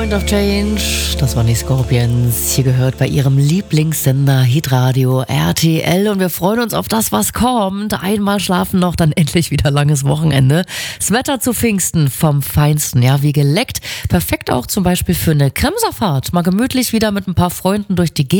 Wind of Change, das waren die Scorpions, hier gehört bei ihrem Lieblingssender Hitradio RTL und wir freuen uns auf das, was kommt. Einmal schlafen noch, dann endlich wieder langes Wochenende. Das Wetter zu Pfingsten vom Feinsten, ja, wie geleckt. Perfekt auch zum Beispiel für eine Kremserfahrt. Mal gemütlich wieder mit ein paar Freunden durch die Gegend.